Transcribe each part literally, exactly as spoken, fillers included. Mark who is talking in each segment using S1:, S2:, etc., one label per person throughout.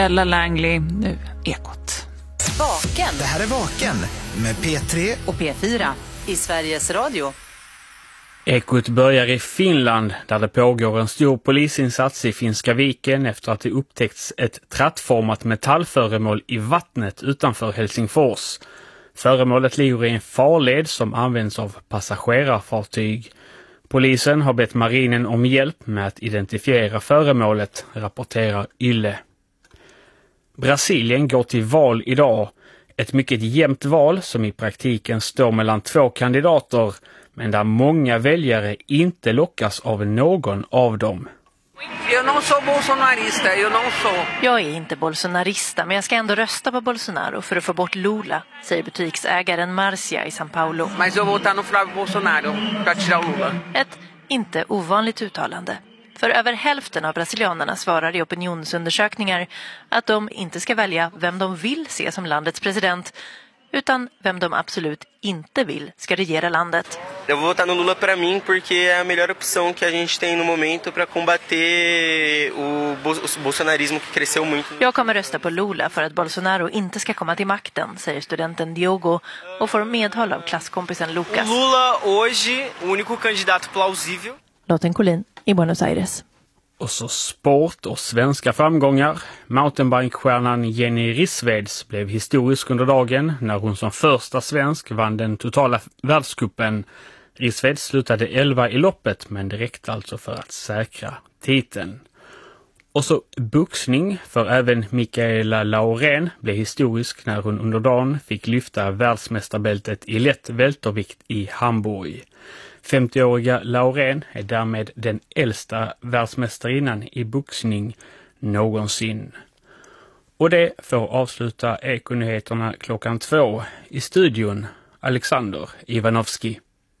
S1: Ella Langley, nu Ekot.
S2: Vaken.
S3: Det här är Vaken med P tre
S2: och P fyra i Sveriges Radio.
S4: Ekot börjar i Finland där det pågår en stor polisinsats i Finska viken efter att det upptäckts ett trattformat metallföremål i vattnet utanför Helsingfors. Föremålet ligger i en farled som används av passagerarfartyg. Polisen har bett marinen om hjälp med att identifiera föremålet, rapporterar Yle. Brasilien går till val idag. Ett mycket jämnt val som i praktiken står mellan två kandidater, men där många väljare inte lockas av någon av dem.
S5: Jag não sou bolsonarista, jag não sou.
S6: Jag är inte bolsonarista, men jag ska ändå rösta på Bolsonaro för att få bort Lula, säger butiksägaren Marcia i São Paulo.
S5: Mas eu vou votar no Flávio Bolsonaro para tirar Lula.
S6: Ett inte ovanligt uttalande. För över hälften av brasilianerna svarar i opinionsundersökningar att de inte ska välja vem de vill se som landets president, utan vem de absolut inte vill ska regera landet.
S7: Jag vou votar no Lula para mim porque é a melhor opção que a gente tem no momento para combater o bolsonarismo que cresceu muito.
S6: Jag kommer rösta på Lula för att Bolsonaro inte ska komma till makten, säger studenten Diogo och får medhåll av klasskompisen Lucas.
S8: Lula hoje, o único candidato plausível.
S6: Lotten Collin i Buenos Aires.
S4: Och så sport och svenska framgångar. Mountainbikestjärnan Jenny Rissveds blev historisk under dagen när hon som första svensk vann den totala världscupen. Rissveds slutade elva i loppet, men det räckte alltså för att säkra titeln. Och så boxning, för även Mikaela Laurén blev historisk när hon under dagen fick lyfta världsmästarbältet i lätt vältervikt i Hamburg. femtioåriga Laurén är därmed den äldsta världsmästarinnan i boxning någonsin. Och det får avsluta Ekonyheterna klockan två. I studion Alexander Ivanovski.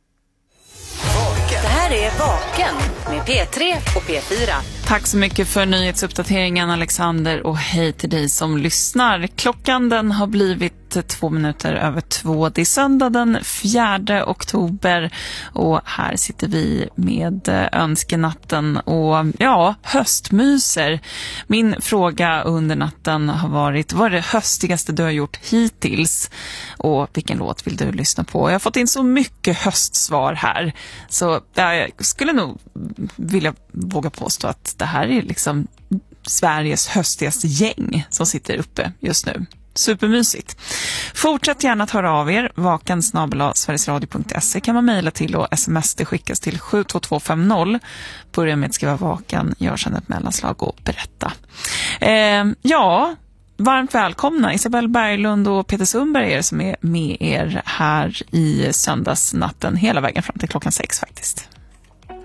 S2: Det här är Vaken med P tre och P fyra.
S1: Tack så mycket för nyhetsuppdateringen, Alexander, och hej till dig som lyssnar. Klockan den har blivit två minuter över två. Det är söndag den fjärde oktober och här sitter vi med önskenatten och ja, höstmyser. Min fråga under natten har varit: vad är det höstigaste du har gjort hittills? Och vilken låt vill du lyssna på? Jag har fått in så mycket höstsvar här, så jag skulle nog vilja våga påstå att det här är liksom Sveriges höstigaste gäng som sitter uppe just nu. Supermysigt. Fortsätt gärna att höra av er. vaken snabel-a sverigesradio punkt se kan man mejla till och sms det skickas till sju två två fem noll. Börja med att skriva vaken, gör sedan ett mellanslag och berätta. Eh, ja, varmt välkomna. Isabel Berglund och Peter Sundberg är det som är med er här i söndagsnatten hela vägen fram till klockan sex faktiskt.